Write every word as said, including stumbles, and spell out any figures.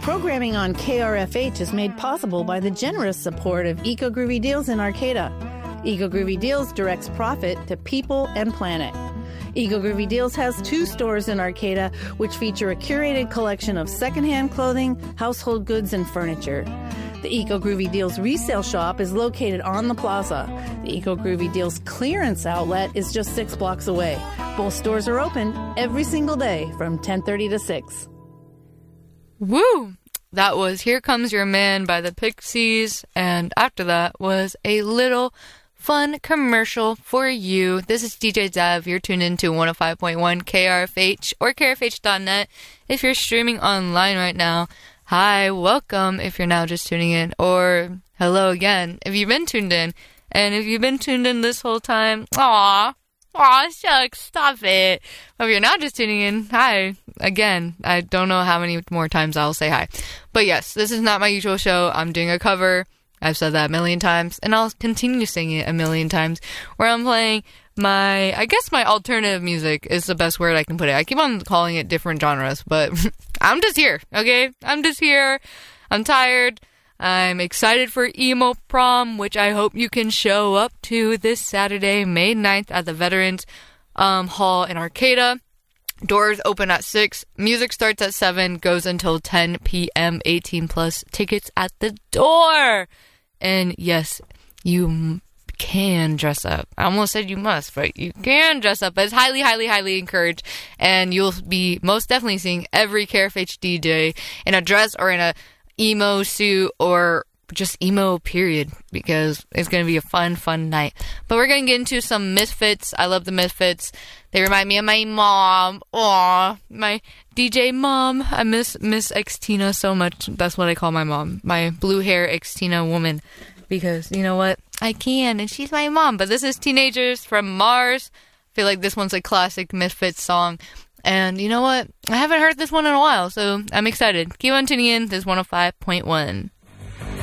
Programming on K R F H is made possible by the generous support of Eco Groovy Deals in Arcata. Eco Groovy Deals directs profit to people and planet. Eco Groovy Deals has two stores in Arcata, which feature a curated collection of secondhand clothing, household goods, and furniture. The Eco Groovy Deals resale shop is located on the plaza. The Eco Groovy Deals clearance outlet is just six blocks away. Both stores are open every single day from ten thirty to six. Woo! That was Here Comes Your Man by the Pixies, and after that was a little fun commercial for you. This is D J Zev. You're tuned into one oh five point one K R F H or K R F H dot net if you're streaming online right now. Hi, welcome if you're now just tuning in, or hello again if you've been tuned in. And if you've been tuned in this whole time, aw, aw, shucks, stop it. Well, if you're not just tuning in, hi, again. I don't know how many more times I'll say hi. But yes, this is not my usual show. I'm doing a cover. I've said that a million times, and I'll continue saying it a million times, where I'm playing my, I guess my alternative music is the best word I can put it. I keep on calling it different genres, but I'm just here, okay? I'm just here. I'm tired. I'm excited for Emo Prom, which I hope you can show up to this Saturday, May ninth, at the Veterans um, Hall in Arcata. Doors open at six. Music starts at seven, goes until ten p.m. eighteen plus. Tickets at the door. And yes, you m- can dress up. I almost said you must, but you can dress up. But it's highly, highly, highly encouraged. And you'll be most definitely seeing every K R F H D J in a dress or in a emo suit or just emo period, because it's going to be a fun, fun night. But we're going to get into some Misfits. I love the Misfits. They remind me of my mom. Aw, my D J mom. I miss Miss Xtina so much. That's what I call my mom. My blue hair Xtina woman. Because, you know what? I can, and she's my mom. But this is Teenagers from Mars. I feel like this one's a classic Misfits song. And you know what? I haven't heard this one in a while, so I'm excited. Keep on tuning in. This is one oh five point one.